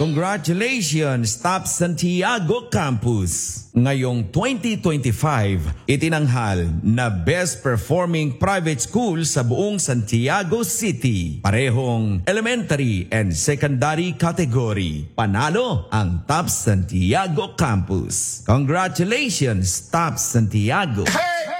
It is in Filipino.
Congratulations, Top Santiago Campus! Ngayong 2025, itinanghal na Best Performing Private School sa buong Santiago City. Parehong elementary and secondary category. Panalo ang Top Santiago Campus. Congratulations, Top Santiago! Hey!